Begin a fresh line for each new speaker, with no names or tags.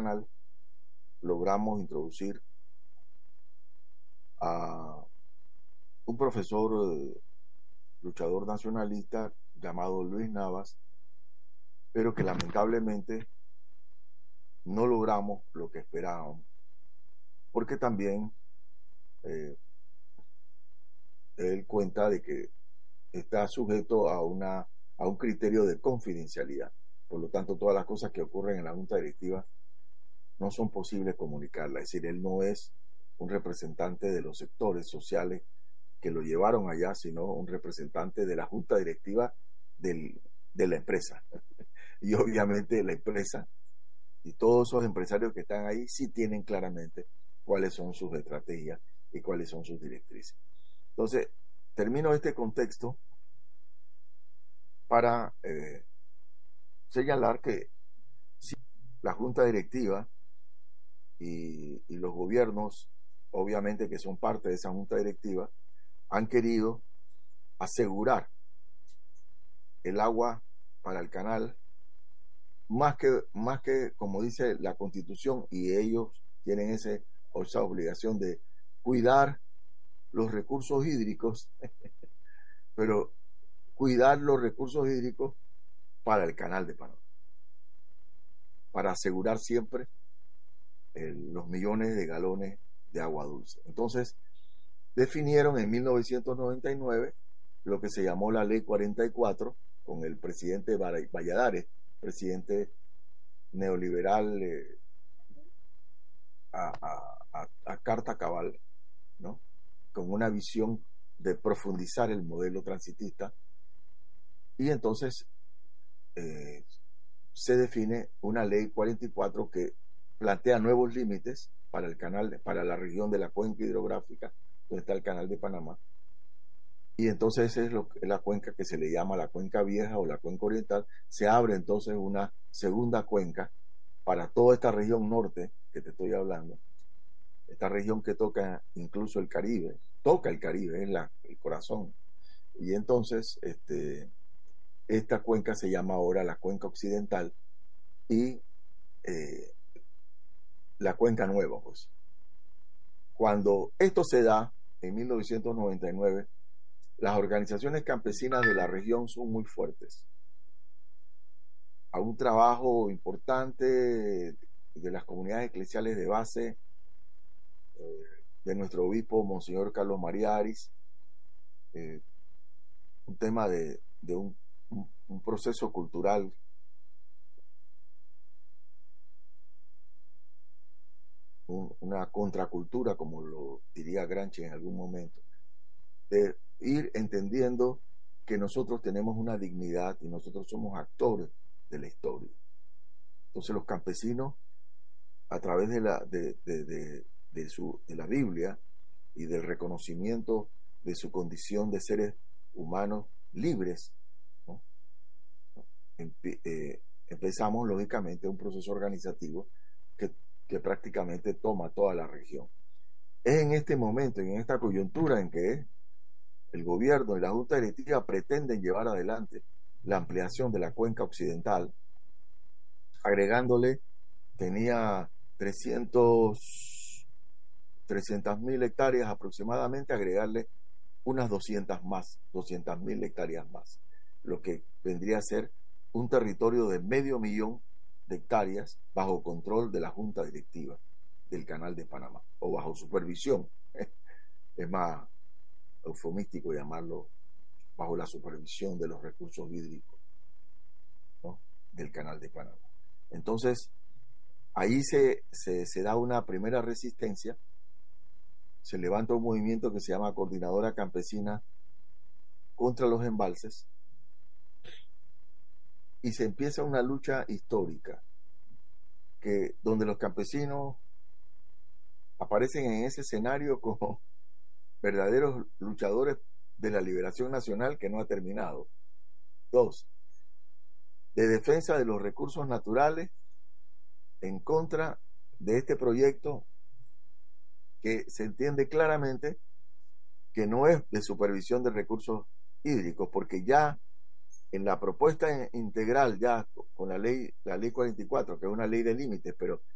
canal, logramos introducir a un profesor luchador nacionalista llamado Luis Navas, pero que lamentablemente no logramos lo que esperábamos, porque también eh, él cuenta de que está sujeto a un criterio de confidencialidad. Por lo tanto, todas las cosas que ocurren en la Junta Directiva no son posibles comunicarlas. Es decir, él no es un representante de los sectores sociales que lo llevaron allá, sino un representante de la Junta Directiva de la empresa. Y obviamente la empresa y todos esos empresarios que están ahí sí tienen claramente cuáles son sus estrategias y cuáles son sus directrices. Entonces, termino este contexto para señalar que sí, la Junta Directiva y los gobiernos, obviamente que son parte de esa Junta Directiva, han querido asegurar el agua para el canal más que como dice la Constitución, y ellos tienen esa obligación de cuidar los recursos hídricos, pero cuidar los recursos hídricos para el canal de Panamá, para asegurar siempre los millones de galones de agua dulce. Entonces, definieron en 1999 lo que se llamó la Ley 44, con el presidente Valladares, presidente neoliberal a carta cabal, ¿no? Con una visión de profundizar el modelo transitista. Y entonces se define una Ley 44 que plantea nuevos límites para el canal, para la región de la cuenca hidrográfica, donde está el canal de Panamá. Y entonces es la cuenca que se le llama la cuenca vieja o la cuenca oriental. Se abre entonces una segunda cuenca para toda esta región norte que te estoy hablando, esta región que toca incluso el Caribe, toca el Caribe, es el corazón. Y entonces esta cuenca se llama ahora la cuenca occidental y la cuenca nueva. Pues. Cuando esto se da en 1999, las organizaciones campesinas de la región son muy fuertes. A un trabajo importante de las comunidades eclesiales de base, de nuestro obispo, Monseñor Carlos María Aris, un tema de un proceso cultural una contracultura, como lo diría Gramsci en algún momento, de ir entendiendo que nosotros tenemos una dignidad y nosotros somos actores de la historia. Entonces los campesinos, a través de la Biblia y del reconocimiento de su condición de seres humanos libres, ¿no? Empezamos lógicamente un proceso organizativo que prácticamente toma toda la región. Es en este momento, en esta coyuntura en que el gobierno y la Junta Directiva pretenden llevar adelante la ampliación de la cuenca occidental, agregándole, tenía 300.000 hectáreas aproximadamente, agregarle unas 200.000 hectáreas más, lo que vendría a ser un territorio de 500.000 de hectáreas bajo control de la Junta Directiva del Canal de Panamá, o bajo supervisión. Es más eufemístico llamarlo bajo la supervisión de los recursos hídricos, ¿no? Del Canal de Panamá. Entonces, ahí se da una primera resistencia, se levanta un movimiento que se llama Coordinadora Campesina contra los embalses, y se empieza una lucha histórica donde los campesinos aparecen en ese escenario como verdaderos luchadores de la liberación nacional que no ha terminado. 2, de defensa de los recursos naturales en contra de este proyecto que se entiende claramente que no es de supervisión de recursos hídricos, porque ya en la propuesta integral, ya con la ley 44, que es una ley de límites, pero